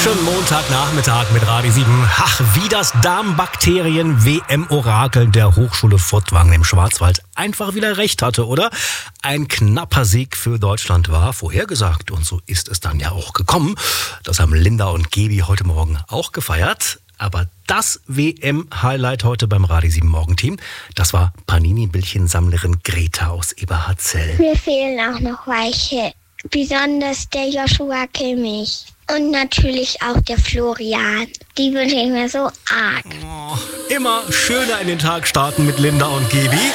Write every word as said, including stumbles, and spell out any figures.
Wunderschönen Montagnachmittag mit Radio sieben. Ach, wie das Darmbakterien-W M-Orakel der Hochschule Furtwangen im Schwarzwald einfach wieder recht hatte, oder? Ein knapper Sieg für Deutschland war vorhergesagt und so ist es dann ja auch gekommen. Das haben Linda und Gebi heute Morgen auch gefeiert. Aber das W M-Highlight heute beim Radio sieben Morgenteam, das war Panini-Bildchensammlerin Greta aus Eberhardzell. Mir fehlen auch noch welche. Besonders der Joshua Kimmich. Und natürlich auch der Florian. Die wünsche ich mir so arg. Oh, immer schöner in den Tag starten mit Linda und Gebi.